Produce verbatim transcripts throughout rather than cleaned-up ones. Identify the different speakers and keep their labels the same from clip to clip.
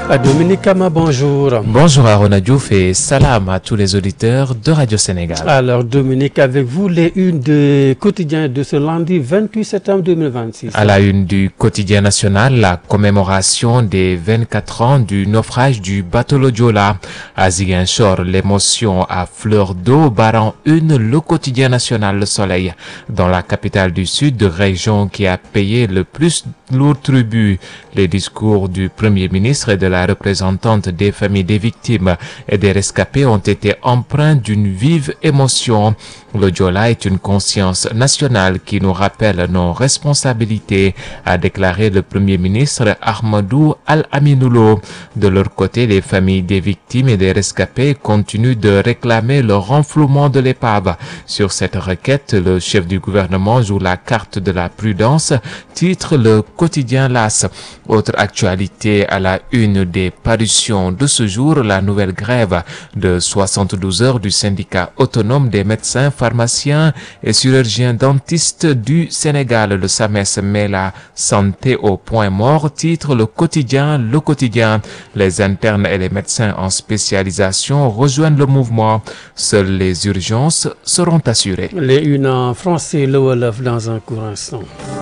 Speaker 1: Dominique Kama, bonjour.
Speaker 2: Bonjour Arona Diouf et salam à tous les auditeurs de Radio Sénégal.
Speaker 1: Alors Dominique, avec vous les unes des quotidiens de ce lundi vingt-huit septembre deux mille vingt-six.
Speaker 2: À la une du quotidien national, la commémoration des vingt-quatre ans du naufrage du bateau le Joola. À Ziguinchor, l'émotion à fleur d'eau barrant une, le quotidien national Le Soleil. Dans la capitale du Sud, région qui a payé le plus lourd tribut, les discours du Premier ministre et de la représentante des familles des victimes et des rescapés ont été empreints d'une vive émotion. Le Joola est une conscience nationale qui nous rappelle nos responsabilités, a déclaré le Premier ministre Ahmadou Al-Aminou Lo. De leur côté, les familles des victimes et des rescapés continuent de réclamer le renflouement de l'épave. Sur cette requête, le chef du gouvernement joue la carte de la prudence, titre le quotidien L'As. Autre actualité à la une des parutions de ce jour, la nouvelle grève de soixante-douze heures du syndicat autonome des médecins, pharmaciens et chirurgiens dentistes du Sénégal. Le SAMES met la santé au point mort, titre le quotidien Le Quotidien. Les internes et les médecins en spécialisation rejoignent le mouvement. Seules les urgences seront assurées.
Speaker 1: Les unes en français, le Wolof dans un court instant.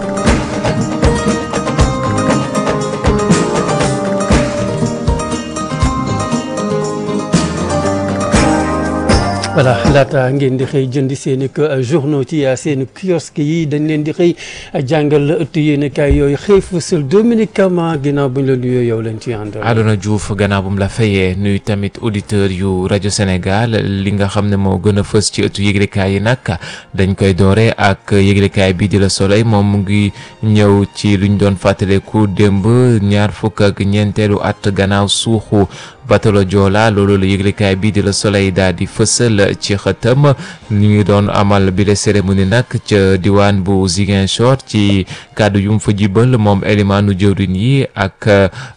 Speaker 1: voilà laata ngeen di xëy jëndi seen i journaux ci seen kiosque yi dañ leen di xëy jàngal ëtt yéen kaay yooyu xëy fësal Dominique Kama ginnaaw bu ñu la nuyoo yow leen ci àndal.
Speaker 2: Arona Diouf gannaaw bu mu la fayee nuyu tamit auditeur yu rajo Sénégal li nga xam ne moo gën a fës ci ëttu yëglekaay yi nag dañ koy doore ak yëglekaay bii di Le Soleil moom mu ngi ñëw ci luñ doon fàttaleku démb ñaar fukk ak ñeenteelu at gannaaw suuxu bateau le Joola loolu la yëglekaay bii di Le Soleil daal di fësal ci xëtam ñu ngi doon amal bi la cérémonie nag ca diwaan bu Ziguinchor ci kàddu yu mu fa jibal moom élimaanu jëwriñ yi ak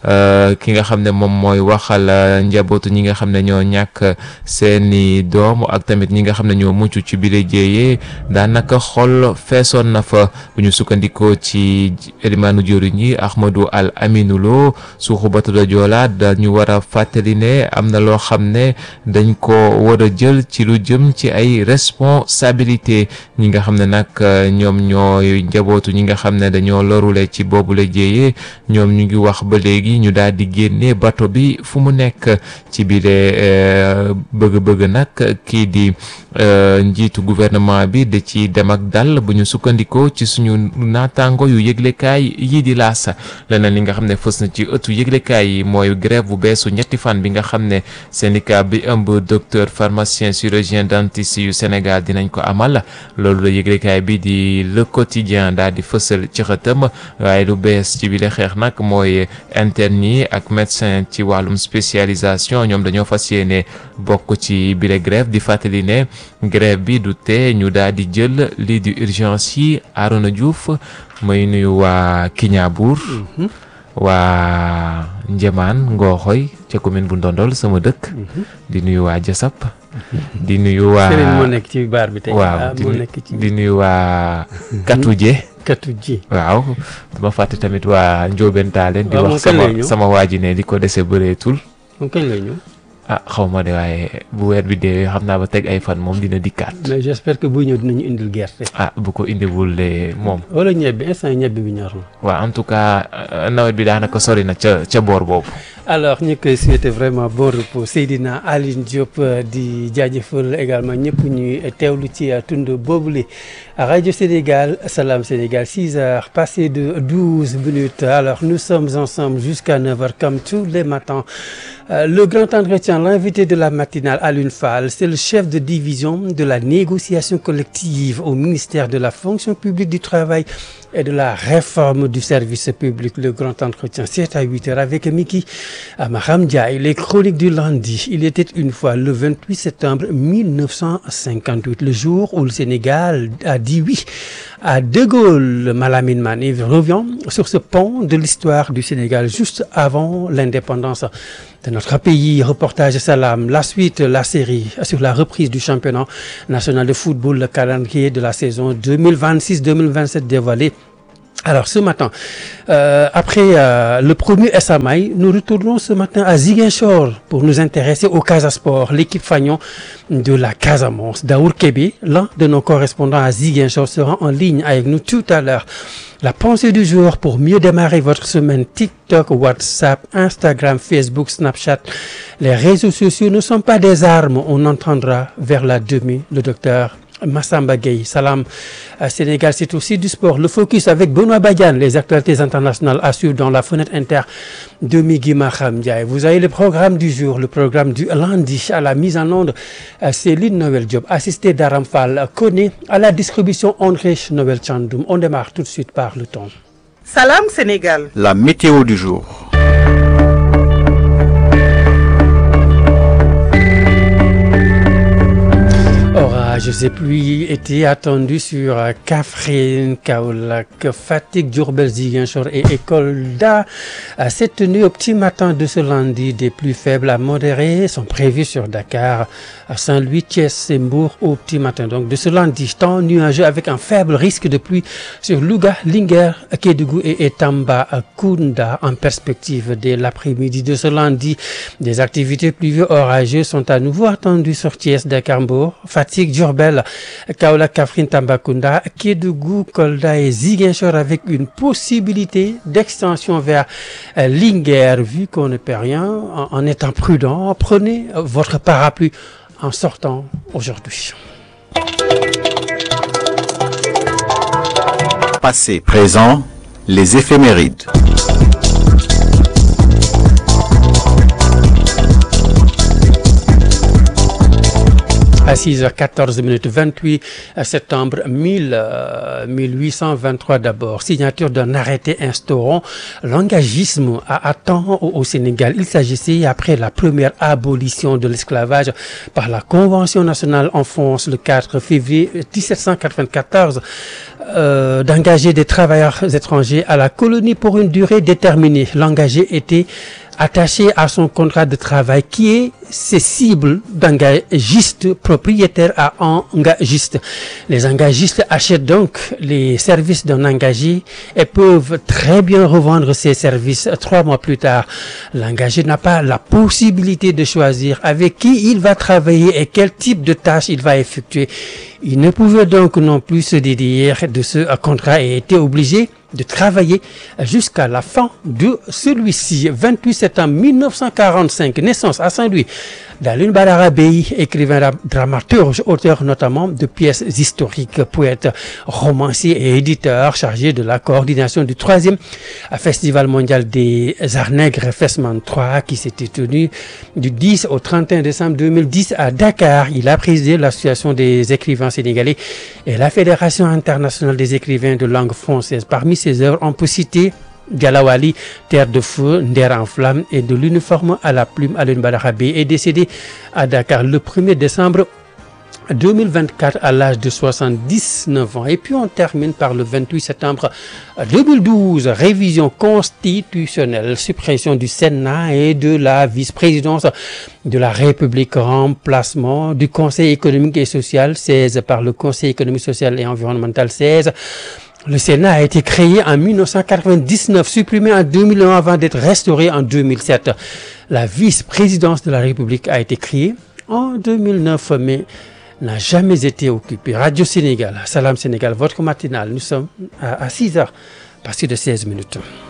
Speaker 2: ki nga xam ne moom mooy waxal njabootu ñi nga xam ne ñoo ñàkk seeni doom ak tamit ñi nga xam ne ñoo mucc ci bi la jéeyee daanaka xol feesoon na fa bu ñu sukkandikoo ci élimaanu jëwriñ yi Ahmadou Al-Aminou Lo suuxu bateau le Joola dañu war a fàttali ne am na loo xam ne dañ ko war a jël ci lu jëm ci ay responsabilité ñi nga xam ne nag ñoom ñooy njabootu ñi nga xam ne dañoo lorule ci boobu la jéeyee ñoom ñu ngi wax ba léegi ñu daal di génne bato bi fu mu nekk ci biir bëgg-bëgg nag kii di njiitu gouvernement bi da ci dem ak dal bu ñu sukkandikoo ci suñu naataango yu yëglekaay yii di laas leneen li nga xam ne fës na ci ëttu yëglekaay yi mooy grève bu beesu ñetti fan bi nga xam ne syndicat bi ëmb docteur pharmacien chirurgien dentiste yu Sénégal dinañ ko amal loolu la yëglekaay bi di Le Quotidien daal di fësal ci xëtam waaye lu bees ci bile xeex nag mooy interne yi ak médecin ci wàllum spécialisation ñoom dañoo fas yéene bokk ci bile grève di fàttali ne grève bi du tee ñu daal di jël lii di urgence yi Arona Diouf may nuyu waa Kiñaabuur waa Njëmaan Ngooxoy ca commune bu Ndondol sama dëkk di nuyu waa Jasap di nuyu waa
Speaker 1: Serigne moo nekk ci baar bi tey
Speaker 2: waaw di nuyu waa Katuje
Speaker 1: Katuje
Speaker 2: waaw dama fàtte tamit waa Njóobeen Taaleen di wax sama sama waa ji ne di ko dese bëreetul
Speaker 1: moom kañ lay ñëw
Speaker 2: ah xaw ma de waaye bu weer bi dee xam naa ba teg ay fan moom dina dikkaat.
Speaker 1: mais j'espère que buy ñëw dinañu indil gerte.
Speaker 2: ah bu ko indiwul de moom.
Speaker 1: wala ñebbe instant ñebbe bi ñor na.
Speaker 2: waaw en tout cas nawet bi daanaka sori na ca ca boor boobu.
Speaker 1: alors ñu koy souhaiter vraiment bon repos Seydina Aline Diop di jaajëfal également ñëpp ñuy teewlu ci tund boobule rajo Sénégal Salam Sénégal six heures passées de douze minutes alors nous sommes ensemble jusqu'à neuf heures comme tous les matins. Euh, le grand entretien, l'invité de la matinale, Alioune Fall, c'est le chef de division de la négociation collective au ministère de la fonction publique du travail et de la réforme du service public. Le grand entretien, c'est à huit heures avec Miki Maham Ndiaye. Les chroniques du lundi, il était une fois le vingt-huit septembre mille neuf cent cinquante-huit, le jour où le Sénégal a dit oui à De Gaulle. Malamine Mané revient sur ce pont de l'histoire du Sénégal juste avant l'indépendance de notre pays. Reportage Salam, la suite, la série sur la reprise du championnat national de football, le calendrier de la saison deux mille vingt-six deux mille vingt-sept dévoilé Alors ce matin, euh, après euh, le premier S A M A I, nous retournons ce matin à Ziguinchor pour nous intéresser au Casa Sport, l'équipe fanion de la Casamance. Daour Kébé, l'un de nos correspondants à Ziguinchor, sera en ligne avec nous tout à l'heure. La pensée du jour pour mieux démarrer votre semaine: TikTok, WhatsApp, Instagram, Facebook, Snapchat. Les réseaux sociaux ne sont pas des armes. On entendra vers la demi le docteur Massamba Gueye. Salam Sénégal, c'est aussi du sport. Le focus avec Benoît Badiane, les actualités internationales à suivre dans la fenêtre inter de Migui Maham Ndiaye. Vous avez le programme du jour, le programme du lundi. À la mise en onde, Céline Noël Diop, assisté d'Aram Fall Koné, à la distribution André Noël Chandoum. On démarre tout de suite par le temps.
Speaker 3: Salam Sénégal.
Speaker 4: La météo du jour.
Speaker 1: Orages et pluies étaient attendus sur Kaffrine, Kaolack, Fatick, Diourbel, Ziguinchor et Kolda. Cette nuit au petit matin de ce lundi, des pluies faibles à modérées sont prévues sur Dakar, Saint-Louis, Thiès et Mbour au petit matin. Donc de ce lundi, temps nuageux avec un faible risque de pluie sur Louga, Linguère, Kédougou et Tambacounda en perspective dès l'après-midi de ce lundi. Des activités pluvieuses orageuses sont à nouveau attendues sur Thiès, Dakar, Mbour, Fatick, Diourbel, Kaolack, Kaffrine, Tambacounda, Kédougou, Kolda et Ziguinchor avec une possibilité d'extension vers Linguère. Vu qu'on ne perd rien, en, en étant prudent, prenez votre parapluie en sortant aujourd'hui.
Speaker 4: Passé, présent, les éphémérides.
Speaker 1: À six heures quatorze minutes, vingt-huit septembre mille, euh, mille huit cent vingt-trois d'abord. Signature d'un arrêté instaurant l'engagisme à, à temps au, au Sénégal. Il s'agissait, après la première abolition de l'esclavage par la Convention nationale en France le quatre février dix-sept cent quatre-vingt-quatorze, euh, d'engager des travailleurs étrangers à la colonie pour une durée déterminée. L'engagé était attaché à son contrat de travail qui est cessible d'engagiste propriétaire à engagiste. Les engagistes achètent donc les services d'un engagé et peuvent très bien revendre ces services trois mois plus tard. L'engagé n'a pas la possibilité de choisir avec qui il va travailler et quel type de tâches il va effectuer. Il ne pouvait donc non plus se dédire de ce contrat et était obligé de travailler jusqu'à la fin de celui-ci. vingt-huit septembre mille neuf cent quarante-cinq, naissance à Saint-Louis d'Alioune Badara Bèye, écrivain, dramaturge, auteur notamment de pièces historiques, poète, romancier et éditeur, chargé de la coordination du troisième Festival mondial des arts nègres Fesman trois qui s'était tenu du dix au trente et un décembre deux mille dix à Dakar. Il a présidé l'association des écrivains sénégalais et la Fédération internationale des écrivains de langue française. Parmi ses œuvres, on peut citer Galawali, Terre de feu, Nder en flamme et de l'uniforme à la plume. Alioune Badara Bèye est décédé à Dakar le premier décembre deux mille vingt-quatre à l'âge de soixante-dix-neuf ans. Et puis on termine par le vingt-huit septembre deux mille douze, révision constitutionnelle, suppression du Sénat et de la vice-présidence de la République, remplacement du Conseil économique et social seize par le Conseil économique, social et environnemental seize. Le Sénat a été créé en mille neuf cent quatre-vingt-dix-neuf, supprimé en deux mille un avant d'être restauré en deux mille sept. La vice-présidence de la République a été créée en deux mille neuf, mais n'a jamais été occupée. Radio Sénégal, Salam Sénégal, votre matinale. Nous sommes à six heures, passé de seize minutes.